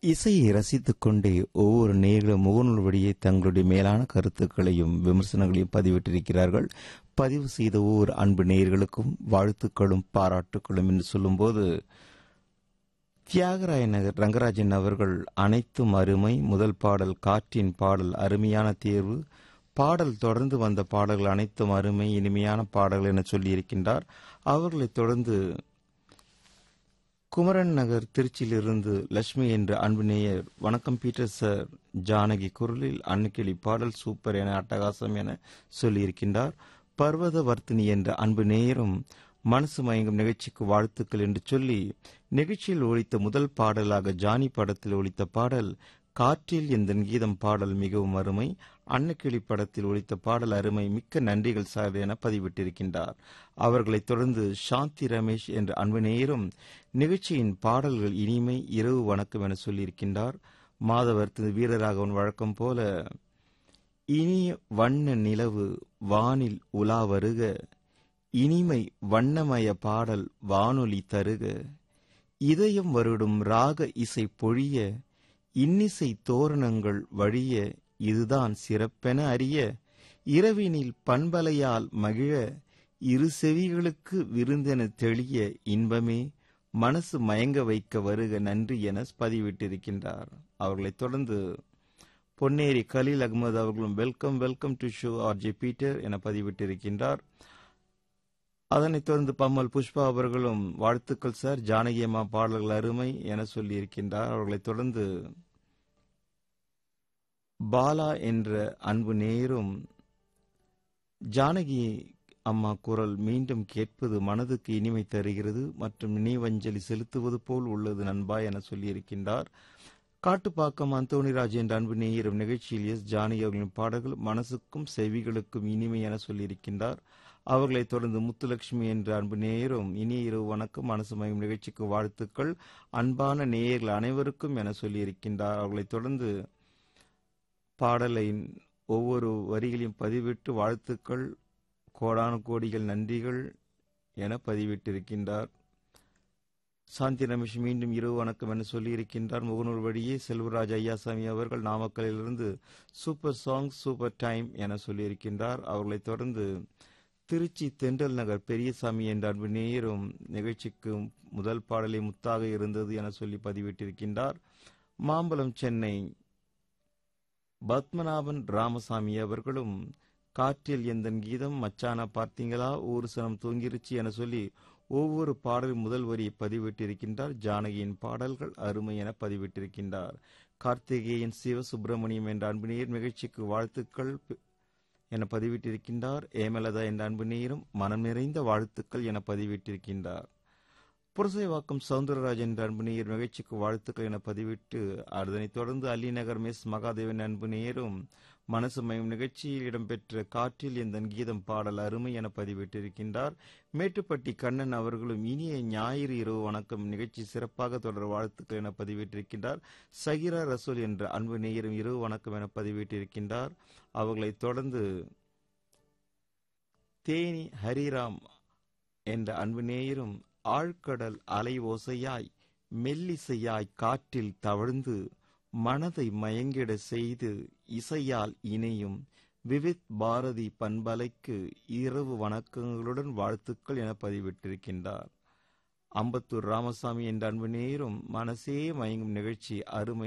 இசையை ரசித்துக் கொண்டே ஒவ்வொரு நேயர்களும் முகநூல் வழியே தங்களுடைய மேலான கருத்துக்களையும் விமர்சனங்களையும் பதிவிட்டிருக்கிறார்கள். பதிவு செய்த ஒவ்வொரு அன்பு நேயர்களுக்கும் வாழ்த்துக்களும் பாராட்டுக்களும் என்று சொல்லும்போது, தியாகராய நகர் ரங்கராஜன் அவர்கள் அனைத்தும் அருமை, முதல் பாடல் காற்றின் பாடல் அருமையான தேர்வு, பாடல் தொடர்ந்து வந்த பாடல்கள் அனைத்தும் அருமை இனிமையான பாடல்கள் என சொல்லியிருக்கின்றார். அவர்களைத் தொடர்ந்து குமரன் நகர் திருச்சியிலிருந்து லட்சுமி என்ற அன்பு நேயர், வணக்கம் பீட்டர் சார், ஜானகி குரலில் அன்னுக்கிளி பாடல் சூப்பர் என அட்டகாசம் என சொல்லியிருக்கின்றார். பர்வத வர்த்தினி என்ற அன்பு நேயரும் மனசு மயங்கும் நிகழ்ச்சிக்கு வாழ்த்துக்கள் என்று சொல்லி, நிகழ்ச்சியில் ஒலித்த முதல் பாடலாக ஜானி படத்தில் ஒலித்த பாடல் காற்றில் எந்த கீதம் பாடல் மிகவும் அருமை, அன்னக்கிளி படத்தில் ஒலித்த பாடல் அருமை, மிக்க நன்றிகள் சார் என பதிவிட்டிருக்கின்றார். அவர்களைத் தொடர்ந்து சாந்தி ரமேஷ் என்ற அன்பு நேயரும் நிகழ்ச்சியின் பாடல்கள் இனிமை, இரவு வணக்கம் என சொல்லியிருக்கின்றார். மாதவர்த்தின் வீரராகவன் வழக்கம் போல இனிய வண்ண நிலவு வானில் உலா வருக, இனிமை வண்ணமய பாடல் வானொலி தருக, இதயம் வருடும் ராக இசை பொழிய, இன்னிசை தோரணங்கள் வழிய, இதுதான் சிறப்பென அறிய, இரவினில் பண்பலையால் மகிழ, இரு செவிகளுக்கு விருந்தென தெளிய, இன்பமே மனசு மயங்க வைக்க வருக, நன்றி என பதிவிட்டிருக்கின்றார். அவர்களைத் தொடர்ந்து பொன்னேரி கலீல் அகமது அவர்களும் welcome welcome to show RJ Peter என பதிவிட்டிருக்கின்றார். அதனைத் தொடர்ந்து பம்மல் புஷ்பா அவர்களும் வாழ்த்துக்கள் சார், ஜானகி அம்மா பாடல்கள் அருமை என சொல்லியிருக்கின்றார். அவர்களைத் தொடர்ந்து பாலா என்ற அன்பு நேயரும் ஜானகி அம்மா குரல் மீண்டும் கேட்பது மனதுக்கு இனிமை தருகிறது மற்றும் நினைவஞ்சலி செலுத்துவது போல் உள்ளது நண்பா என சொல்லியிருக்கின்றார். காட்டுப்பாக்கம் அந்தோணிராஜ் என்ற அன்பு நேயரும் நிகழ்ச்சியில் எஸ் ஜானகி அவர்களின் பாடல்கள் மனசுக்கும் செவிகளுக்கும் இனிமை என சொல்லியிருக்கின்றார். அவர்களைத் தொடர்ந்து முத்துலட்சுமி என்ற அன்பு நேயரும் இனிய இரவு வணக்கம், மனசு மயம் நிகழ்ச்சிக்கு வாழ்த்துக்கள், அன்பான நேயர்கள் அனைவருக்கும் என சொல்லியிருக்கின்றார். அவர்களைத் தொடர்ந்து பாடலின் ஒவ்வொரு வரிகளையும் பதிவிட்டு வாழ்த்துக்கள், கோடான கோடிகள் நன்றிகள் என பதிவிட்டிருக்கின்றார். சாந்தி ரமேஷ் மீண்டும் இரவு வணக்கம் என சொல்லியிருக்கின்றார். முகநூல் வழியே செல்வராஜ் ஐயாசாமி அவர்கள் நாமக்கலிலிருந்து சூப்பர் சாங் சூப்பர் டைம் என சொல்லியிருக்கின்றார். அவர்களைத் தொடர்ந்து திருச்சி தென்றல் நகர் பெரியசாமி என்ற அன்பு நேயரும் நிகழ்ச்சிக்கு முதல் பாடலை முத்தாக இருந்தது என சொல்லி பதிவிட்டிருக்கின்றார். மாம்பலம் சென்னை பத்மநாபன் ராமசாமி அவர்களும் காற்றில் எந்த கீதம் மச்சானா பார்த்தீங்களா ஒரு சனம் தூங்கிருச்சு என சொல்லி ஒவ்வொரு பாடலின் முதல் வரியை பதிவிட்டிருக்கின்றார். ஜானகியின் பாடல்கள் அருமை என பதிவிட்டிருக்கின்றார். கார்த்திகேயன் சிவசுப்பிரமணியம் என்ற அன்பு நேயர் நிகழ்ச்சிக்கு வாழ்த்துக்கள் என பதிவிட்டிருக்கின்றார். ஏமலதா என்ற அன்பு நேயரும் மனம் நிறைந்த வாழ்த்துக்கள் என பதிவிட்டிருக்கின்றார். புரசைவாக்கம் சவுந்தரராஜ் என்ற அன்பு நேயர் நிகழ்ச்சிக்கு வாழ்த்துக்கள் என பதிவிட்டு, அதனைத் தொடர்ந்து அலிநகர் மெஸ் மகாதேவன் அன்பு நேயரும் மனசு மயம் நிகழ்ச்சியில் இடம்பெற்ற காற்றில் எந்த கீதம் பாடல் அருமை என பதிவிட்டிருக்கின்றார். மேட்டுப்பட்டி கண்ணன் அவர்களும் இனிய ஞாயிறு இரவு வணக்கம், நிகழ்ச்சி சிறப்பாக தொடர் வாழ்த்துக்கள் என பதிவிட்டிருக்கின்றார். சகிரா ரசூல் என்ற அன்பு நேயரும் இரவு வணக்கம் என பதிவிட்டிருக்கின்றார். அவர்களைத் தொடர்ந்து தேனி ஹரிராம் என்ற அன்பு நேயரும் ஆழ்கடல் அலை ஓசையாய் மெல்லிசையாய் காற்றில் தவழ்ந்து மனதை மயங்கிட செய்து இசையால் இணையும் விவித் பாரதி பண்பலைக்கு இரவு வணக்கங்களுடன் வாழ்த்துக்கள் என பதிவிட்டிருக்கின்றார். அம்பத்தூர் ராமசாமி என்ற அன்பு நேயரும் மனசே மயங்கும் நிகழ்ச்சி அருமை